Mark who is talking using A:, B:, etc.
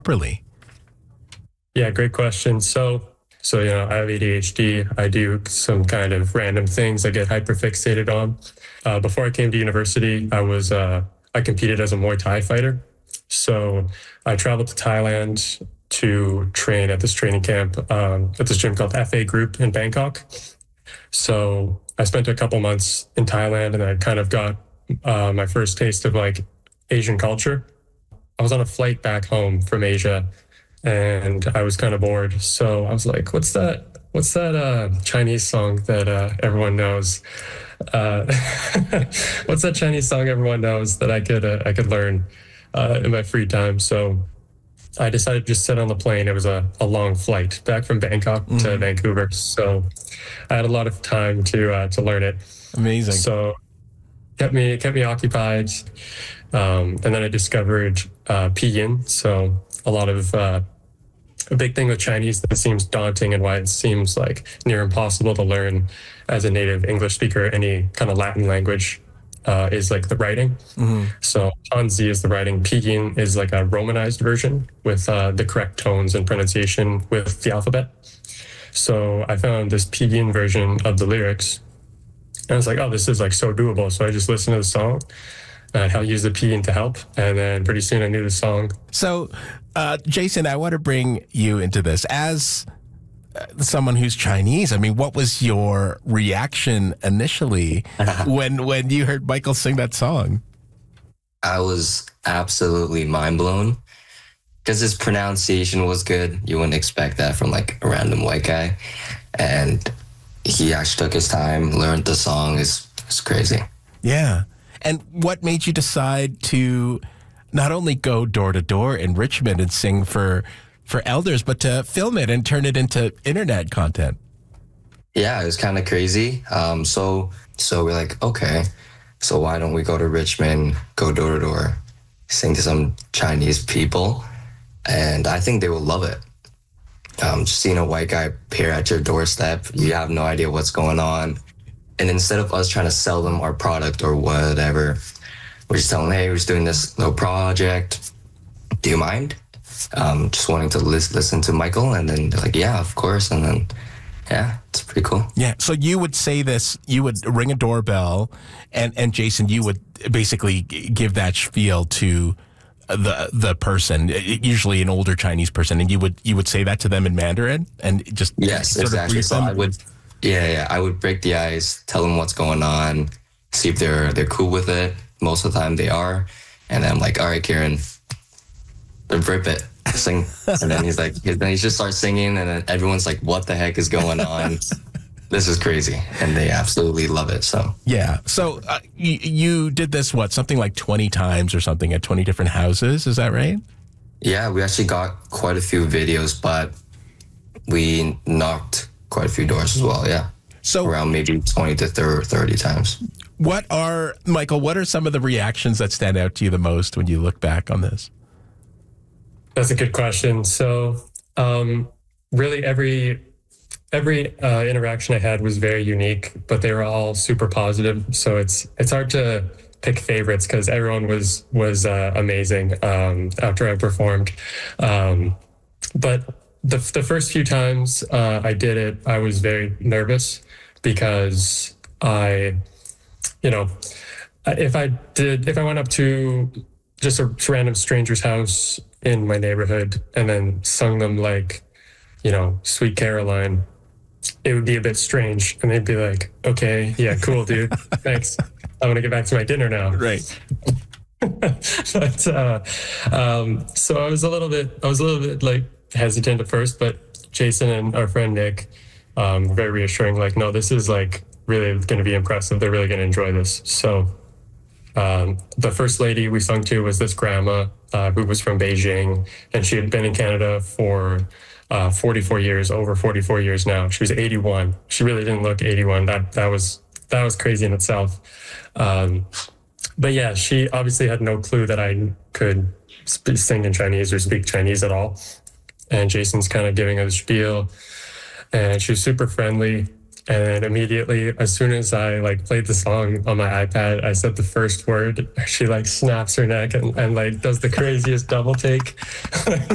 A: properly?
B: Yeah, great question. So I have ADHD. I do some kind of random things I get hyperfixated on. Before I came to university, I competed as a Muay Thai fighter. So I traveled to Thailand to train at this training camp at this gym called FA Group in Bangkok. So I spent a couple months in Thailand, and I kind of got my first taste of like Asian culture. I was on a flight back home from Asia, and I was kind of bored. So I was like, what's that Chinese song that everyone knows? What's that Chinese song everyone knows that I could learn in my free time? So I decided to just sit on the plane. It was a long flight back from Bangkok to Vancouver. So I had a lot of time to learn it.
A: Amazing.
B: So kept me occupied. And then I discovered Pinyin. So a big thing with Chinese that seems daunting and why it seems like near impossible to learn as a native English speaker, any kind of Latin language, is like the writing. So Hanzi is the writing. Pinyin is like a romanized version with the correct tones and pronunciation with the alphabet. So I found this Pinyin version of the lyrics, and I was like, oh, this is like so doable. So I just listened to the song. I'll use the Pinyin to help. And then pretty soon I knew the song.
A: So, Jason, I want to bring you into this. As someone who's Chinese, I mean, what was your reaction initially when you heard Michael sing that song?
C: I was absolutely mind blown because his pronunciation was good. You wouldn't expect that from like a random white guy. And he actually took his time, learned the song. It's crazy.
A: Yeah. And what made you decide to not only go door to door in Richmond and sing for elders, but to film it and turn it into internet content?
C: Yeah, it was kind of crazy. So we're like, okay, so why don't we go to Richmond, go door to door, sing to some Chinese people? And I think they will love it. Just seeing a white guy appear at your doorstep, you have no idea what's going on. And instead of us trying to sell them our product or whatever, we're just telling them, hey, we're just doing this little project. Do you mind? Just wanting to listen to Michael. And then they're like, yeah, of course. And then, yeah, it's pretty cool.
A: Yeah. So you would say this, you would ring a doorbell and Jason, you would basically give that spiel to the person, usually an older Chinese person. And you would say that to them in Mandarin and just
C: yes, exactly. So I would. Yeah. I would break the ice, tell them what's going on, see if they're cool with it. Most of the time they are. And then I'm like, all right, Kieran, rip it, sing. And then he just starts singing and then everyone's like, what the heck is going on? This is crazy. And they absolutely love it. So,
A: yeah. So you did this, something like 20 times or something at 20 different houses. Is that right?
C: Yeah, we actually got quite a few videos, but we knocked quite a few doors as well, yeah. So around maybe 20 to 30 times.
A: Michael, what are some of the reactions that stand out to you the most when you look back on this?
B: That's a good question. So really every interaction I had was very unique, but they were all super positive. So it's hard to pick favorites because everyone was amazing after I performed. But the first few times I did it, I was very nervous because if I went up to just a random stranger's house in my neighborhood and then sung them like, Sweet Caroline, it would be a bit strange. And they'd be like, okay, yeah, cool, dude. Thanks. I'm going to get back to my dinner now.
A: Right.
B: But, so I was a little bit like hesitant at first, but Jason and our friend Nick were very reassuring, like, no, this is like really going to be impressive. They're really going to enjoy this. So the first lady we sung to was this grandma who was from Beijing, and she had been in Canada for 44 years, over 44 years now. She was 81. She really didn't look 81. That was crazy in itself. But yeah, she obviously had no clue that I could sing in Chinese or speak Chinese at all. And Jason's kind of giving her the spiel, and she was super friendly. And immediately, as soon as I played the song on my iPad, I said the first word. She snaps her neck and does the craziest double take.